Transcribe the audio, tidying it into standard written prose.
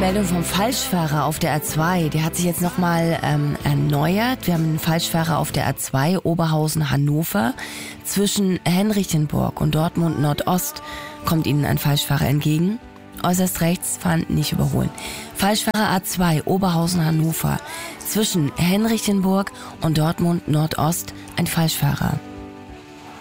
Meldung vom Falschfahrer auf der A2. Der hat sich jetzt nochmal erneuert. Wir haben einen Falschfahrer auf der A2 Oberhausen-Hannover. Zwischen Henrichenburg und Dortmund Nordost kommt Ihnen ein Falschfahrer entgegen. Äußerst rechts fahren, nicht überholen. Falschfahrer A2 Oberhausen-Hannover. Zwischen Henrichenburg und Dortmund Nordost ein Falschfahrer.